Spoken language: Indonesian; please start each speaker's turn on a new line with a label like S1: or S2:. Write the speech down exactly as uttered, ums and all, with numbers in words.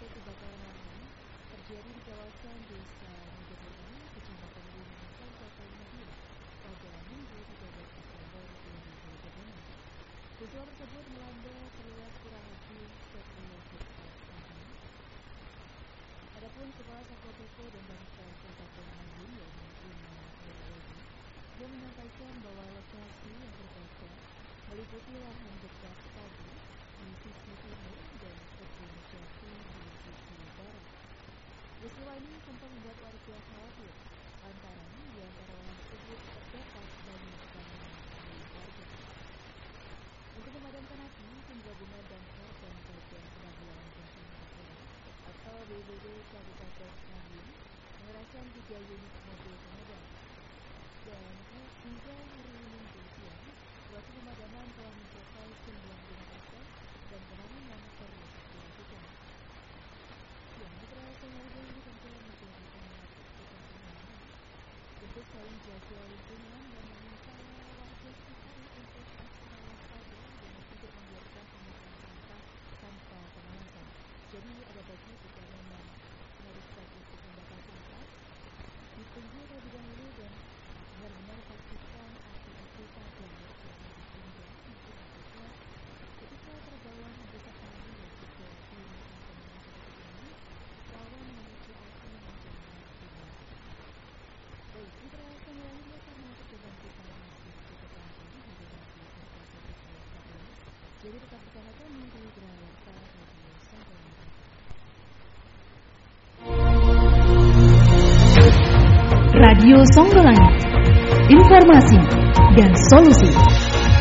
S1: Akibat kebakaran lahan terjadi di kawasan Desa Mojopurwo, Kecamatan Gunung, Kabupaten Madiun pada Minggu tiga belas Desember dua ribu dua puluh lima. Peristiwa tersebut melanda seluas kurang lebih sepuluh hektar lahan. Adapun Kepala Satpol P P dan Damkar Kabupaten Madiun yaitu Ima Nurwedi, dia menyampaikan bahwa lokasi yang terbakar meliputi lahan bekas padi di sisi timur dan kebun jati di sisi barat. Peristiwa ini sempat membuat warga khawatir lantaran di antara lahan tersebut terdapat banyak bangunan milik warga. Untuk memadamkan api, tim gabungan damkar dan badan penanggulangan bencana daerah atau B P B D Kabupaten Madiun mengerahkan tiga unit mobil pemadam. Dan hingga hari Minggu siang, proses pemadaman telah mencapai sembilan puluh lima persen dan penanganan terus dilakukan. Yang terasa warga ini tentu menjadi pengingat kepentingan untuk saling jaga lingkungan dan meminta warga sekitar untuk ekstra waspada dan tidak membiarkan pemukiman sampah tanpa pengawasan. Jadi ada baiknya jika memang melakukan untuk membakar sampah, ditunggu terlebih dahulu dan benar-benar pastikan api itu padam jangan ditunda untuk takutnya ketika terbawa hembusan angin dan juga bunyi kencangnya seperti ini rawan memicu api menjambar rumah. Baik, kita selanjutnya karena percobaan kita masih cukup panjang hingga nanti serta sampai ke sebelas. Jadi tetap bersama kami di Gerah Warta Radio Songgolangit.
S2: Radio Songgolangit, informasi dan solusi.